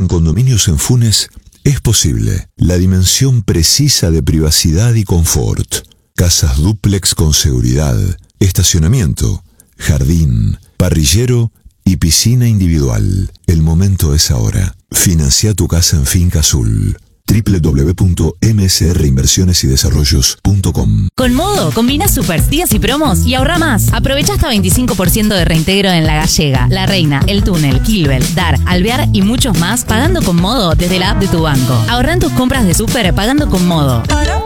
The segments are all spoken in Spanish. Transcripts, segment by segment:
En Condominios en Funes es posible la dimensión precisa de privacidad y confort. Casas dúplex con seguridad, estacionamiento, jardín, parrillero y piscina individual. El momento es ahora. Financia tu casa en Finca Azul. www.msrinversionesydesarrollos.com. Con Modo, combina super días y promos y ahorra más. Aprovecha hasta 25% de reintegro en La Gallega, La Reina, El Túnel, Kilbel, Dar, Alvear y muchos más pagando con Modo desde la app de tu banco. Ahorra en tus compras de súper pagando con Modo.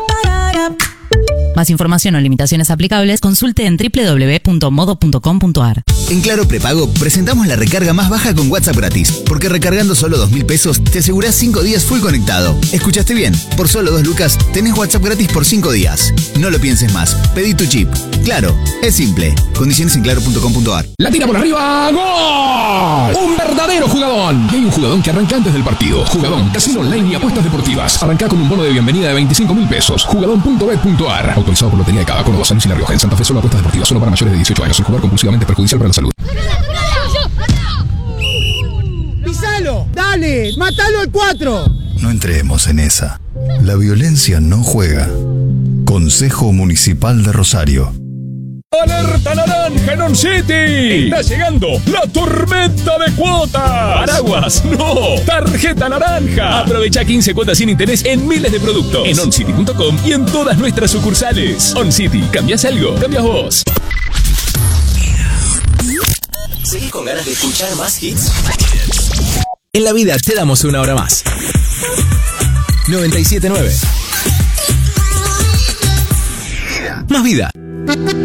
Más información o limitaciones aplicables, consulte en www.modo.com.ar. En Claro Prepago presentamos la recarga más baja con WhatsApp gratis, porque recargando solo 2.000 pesos te asegurás 5 días full conectado. ¿Escuchaste bien? Por solo 2 lucas tenés WhatsApp gratis por 5 días. No lo pienses más, pedí tu chip. Claro, es simple. Condiciones en claro.com.ar. La tira por arriba, ¡gol! Un verdadero jugadón. Y hay un jugadón que arranca antes del partido. Jugadón, casino online y apuestas deportivas. Arrancá con un bono de bienvenida de 25.000 pesos. Jugadón.bet.ar. Autorizado por Lotería de Cava, Córdoba, San Luis y La Rioja. En Santa Fe solo apuestas deportivas, solo para mayores de 18 años. Sin jugar compulsivamente es perjudicial para la salud. ¡Pisalo! ¡Dale! ¡Mátalo al 4! No entremos en esa. La violencia no juega. Consejo Municipal de Rosario. ¡Alerta naranja en On City! ¡Está llegando la tormenta de cuotas! ¡Paraguas! ¡No! ¡Tarjeta naranja! Aprovecha 15 cuotas sin interés en miles de productos. En oncity.com y en todas nuestras sucursales. On City. ¿Cambias algo? ¿Cambias vos? ¿Seguís con ganas de escuchar más hits? En la vida te damos una hora más. 97.9. Más vida.